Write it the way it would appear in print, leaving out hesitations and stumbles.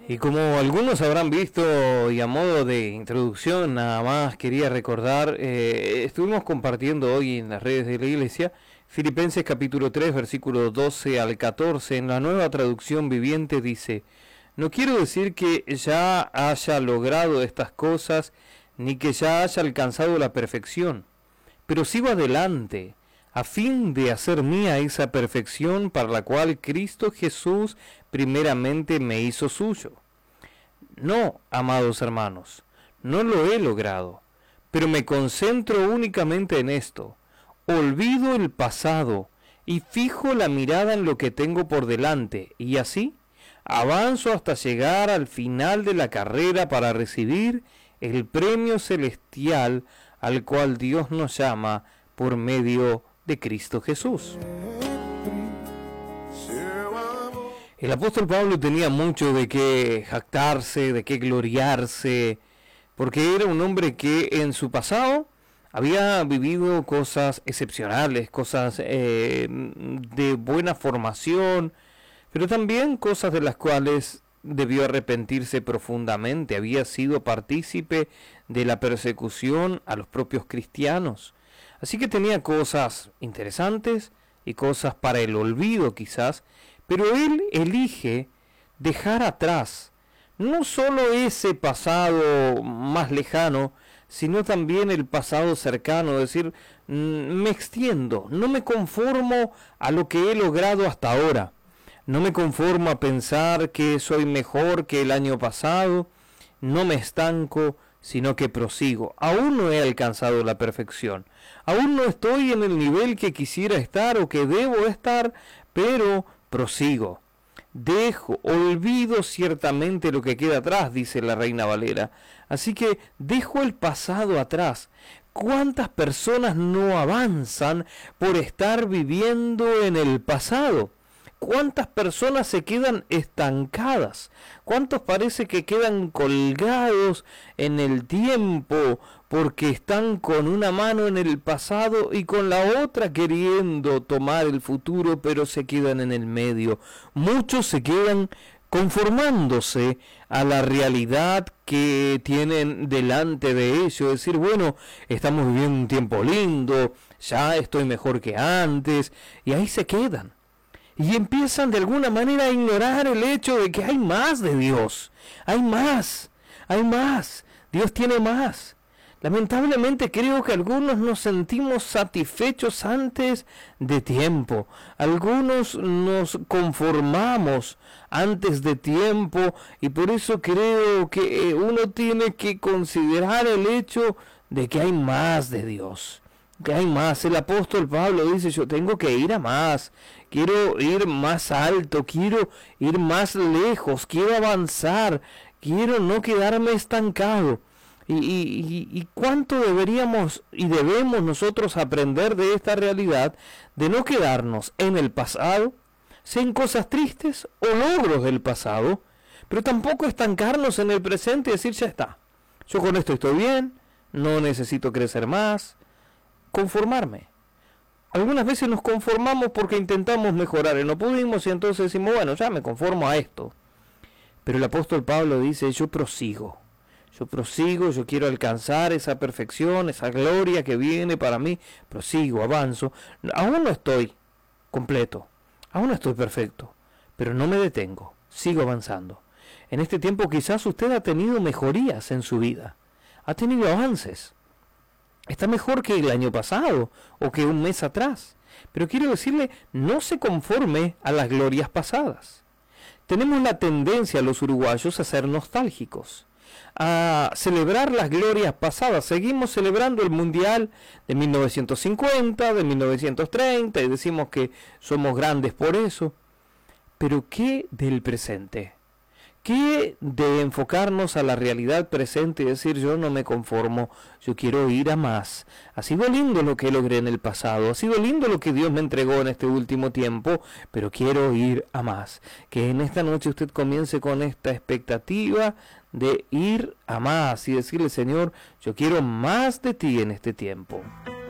Y como algunos habrán visto, y a modo de introducción nada más quería recordar, estuvimos compartiendo hoy en las redes de la iglesia Filipenses capítulo 3 versículo 12 al 14. En la Nueva Traducción Viviente dice: no quiero decir que ya haya logrado estas cosas ni que ya haya alcanzado la perfección, pero sigo adelante a fin de hacer mía esa perfección para la cual Cristo Jesús primeramente me hizo suyo. No, amados hermanos, no lo he logrado, pero me concentro únicamente en esto. Olvido el pasado y fijo la mirada en lo que tengo por delante, y así avanzo hasta llegar al final de la carrera para recibir el premio celestial al cual Dios nos llama por medio de Cristo Jesús. El apóstol Pablo tenía mucho de qué jactarse, de qué gloriarse, porque era un hombre que en su pasado había vivido cosas excepcionales, cosas de buena formación, pero también cosas de las cuales debió arrepentirse profundamente. Había sido partícipe de la persecución a los propios cristianos. Así que tenía cosas interesantes y cosas para el olvido quizás, pero él elige dejar atrás no solo ese pasado más lejano, sino también el pasado cercano, es decir, me extiendo, no me conformo a lo que he logrado hasta ahora, no me conformo a pensar que soy mejor que el año pasado, no me estanco, sino que prosigo. Aún no he alcanzado la perfección, aún no estoy en el nivel que quisiera estar o que debo estar, pero prosigo. Olvido ciertamente lo que queda atrás, dice la Reina Valera. Así que dejo el pasado atrás. ¿Cuántas personas no avanzan por estar viviendo en el pasado? ¿Cuántas personas se quedan estancadas? ¿Cuántos parece que quedan colgados en el tiempo porque están con una mano en el pasado y con la otra queriendo tomar el futuro, pero se quedan en el medio? Muchos se quedan conformándose a la realidad que tienen delante de ellos, es decir, bueno, estamos viviendo un tiempo lindo, ya estoy mejor que antes, y ahí se quedan. Y empiezan de alguna manera a ignorar el hecho de que hay más de Dios. Hay más. Dios tiene más. Lamentablemente creo que algunos nos sentimos satisfechos antes de tiempo. Algunos nos conformamos antes de tiempo. Y por eso creo que uno tiene que considerar el hecho de que hay más de Dios. Que hay más. El apóstol Pablo dice: yo tengo que ir a más, quiero ir más alto, quiero ir más lejos, quiero avanzar, quiero no quedarme estancado. Y cuánto deberíamos y debemos nosotros aprender de esta realidad, de no quedarnos en el pasado, sean cosas tristes o logros del pasado, pero tampoco estancarnos en el presente y decir: ya está, yo con esto estoy bien, no necesito crecer más. Conformarme. Algunas veces nos conformamos porque intentamos mejorar y no pudimos, y entonces decimos: bueno, ya me conformo a esto. Pero el apóstol Pablo dice: yo prosigo, yo quiero alcanzar esa perfección, esa gloria que viene para mí, prosigo, avanzo. Aún no estoy completo, aún no estoy perfecto, pero no me detengo, sigo avanzando. En este tiempo quizás usted ha tenido mejorías en su vida, ha tenido avances. Está mejor que el año pasado o que un mes atrás. Pero quiero decirle, no se conforme a las glorias pasadas. Tenemos la tendencia los uruguayos a ser nostálgicos, a celebrar las glorias pasadas. Seguimos celebrando el Mundial de 1950, de 1930, y decimos que somos grandes por eso. Pero ¿qué del presente? ¿Qué de enfocarnos a la realidad presente y decir: yo no me conformo, yo quiero ir a más? Ha sido lindo lo que logré en el pasado, ha sido lindo lo que Dios me entregó en este último tiempo, pero quiero ir a más. Que en esta noche usted comience con esta expectativa de ir a más y decirle: Señor, yo quiero más de ti en este tiempo.